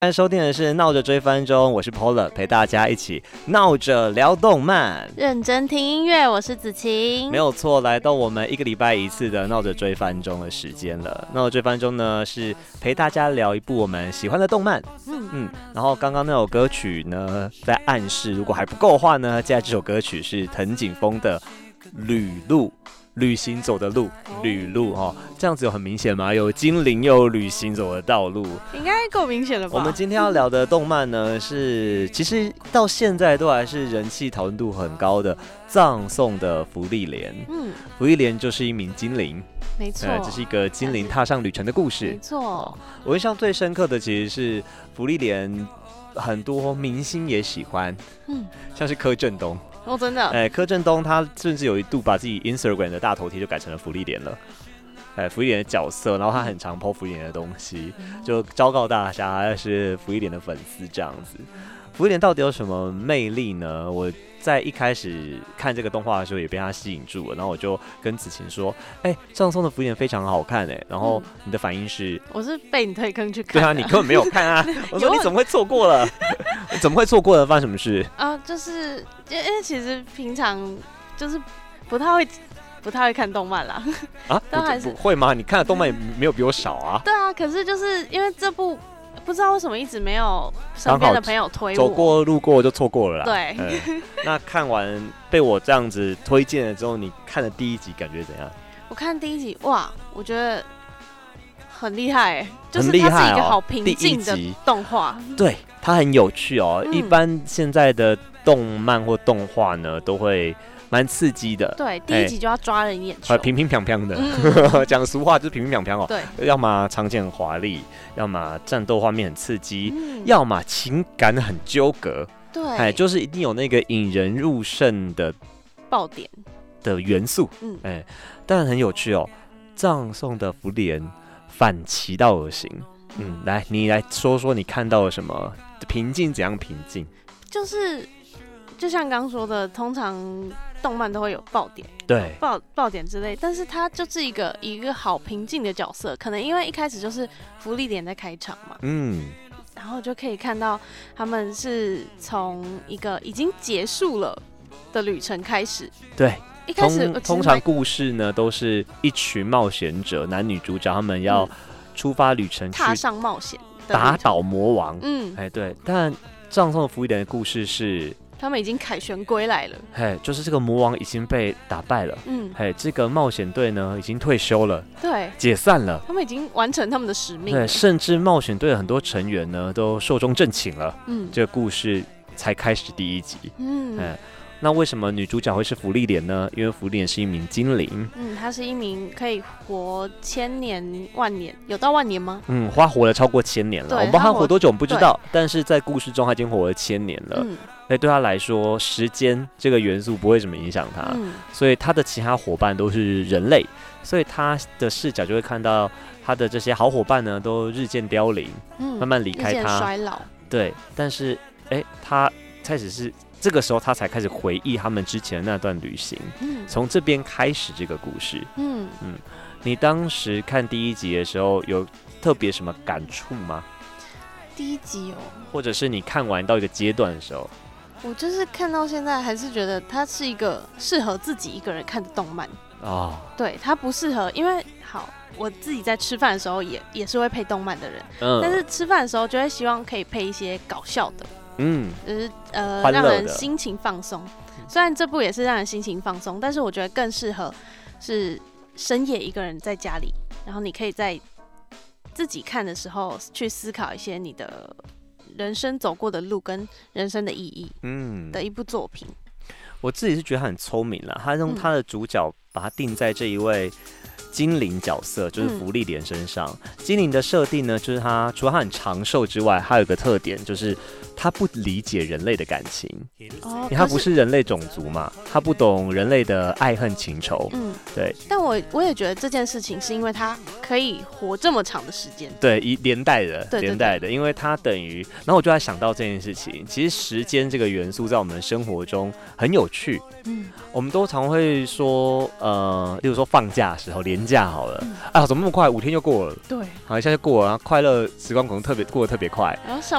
现在收听的是闹着追番中，我是 Paula， 陪大家一起闹着聊动漫， 认真听音乐。我是子晴， 没有错，来到我们一个礼拜一次的闹着追番中的时间了。闹着追番中呢，是陪大家聊一部我们喜欢的动漫。然后刚刚那首歌曲呢，在暗示如果还不够的话呢，接下来这首歌曲是藤井风的《旅路》。旅行走的路，旅路哈，这样子有很明显吗？有精灵又有旅行走的道路， 应该够明显了吧？ 我们今天要聊的动漫呢，是其实到现在都还是人气讨论度很高的葬送的芙莉莲。芙莉莲就是一名精灵， 没错， 这是一个精灵踏上旅程的故事。 没错， 我印象最深刻的其实是芙莉莲，很多明星也喜欢，像是柯震东。 哦，真的， 柯震东他甚至有一度把自己 Instagram 的大头贴就改成了芙莉莲了，芙莉莲的角色，然后他很常 po 芙莉莲的东西，就昭告大家他是芙莉莲的粉丝这样子。芙莉莲到底有什么魅力呢？我在一开始看这个动画的时候也被它吸引住了，然后我就跟子晴说：“葬送的芙莉莲非常好看然后你的反应是？ 我是被你推坑去看。 对啊，你根本没有看啊！我说你怎么会错过了？你怎么会错过了？发生什么事？ 就是因为其实平常就是不太会看动漫啦。但还是不会吗？你看的动漫也没有比我少啊。 对啊，可是就是因为这部。不知道为什么一直没有身边的朋友推我， 走过路过就错过了啦。 对， 那看完被我这样子推荐了之后，你看了第一集感觉怎样？ 我看第一集，哇，我觉得很厉害就是它是一个好平静的动画。 对，它很有趣哦。一般现在的动漫或动画呢，都会蛮刺激的。 对，第一集就要抓人眼球， 平平평평的。讲俗话就是平平평평哦。 对， 要么场景很华丽，要么战斗画面很刺激，要么情感很纠葛。 对， 就是一定有那个引人入胜的爆点的元素。但很有趣哦。葬送的芙莉莲反其道而行。来，你来说说你看到了什么？平静怎样平静？ 就像刚说的，通常动漫都会有爆点， 对， 爆点之类，但是它就是一个好平静的角色，可能因为一开始就是芙莉莲在开场嘛，然后就可以看到他们是从一个已经结束了的旅程开始， 对， 一开始通常故事呢都是一群冒险者，男女主角他们要出发旅程， 踏上冒险， 打倒魔王，对，但葬送的芙莉莲的故事是。 他们已经凯旋归来了， 就是这个魔王已经被打败了，这个冒险队呢已经退休了， 对， 解散了， 他们已经完成他们的使命了， 对，甚至冒险队的很多成员呢都寿终正寝了，这个故事才开始第一集，那为什么女主角会是芙莉莲呢？因为芙莉莲是一名精灵， 她是一名可以活1000年、万年，有到万年吗？ 她活了超过1000年了，我们她活多久我们不知道，但是在故事中她已经活了1000年了。对她来说，时间这个元素不会怎么影响她，所以她的其他伙伴都是人类，所以她的视角就会看到她的这些好伙伴呢都日渐凋零，慢慢离开她， 日渐衰老。对， 但是她开始是这个时候，她才开始回忆他们之前的那段旅行，从这边开始这个故事。你当时看第一集的时候有特别什么感触吗？ 第一集或者是你看完到一个阶段的时候？ 我就是看到现在还是觉得它是一个适合自己一个人看的动漫对，它不适合，因为我自己在吃饭的时候也是会配动漫的人，但是吃饭的时候就会希望可以配一些搞笑的，就是让人心情放松。虽然这部也是让人心情放松，但是我觉得更适合是深夜一个人在家里，然后你可以在自己看的时候去思考一些你的人生走过的路跟人生的意义的一部作品。 我自己是觉得他很聪明啦，他用他的主角把他定在这一位精灵角色，就是芙莉莲身上。精灵的设定呢，就是他除了他很长寿之外，他有个特点就是他不理解人类的感情，因为他不是人类种族嘛，他不懂人类的爱恨情仇。对。 但我也觉得这件事情是因为他可以活这么长的时间， 对，连带的，因为他等于，然后我就在想到这件事情，其实时间这个元素在我们的生活中很有趣。我们都常会说，例如说放假的时候，连假好了，怎么那么快，5天就过了？ 对， 好，一下就过了，然后快乐时光可能过得特别快。 然后上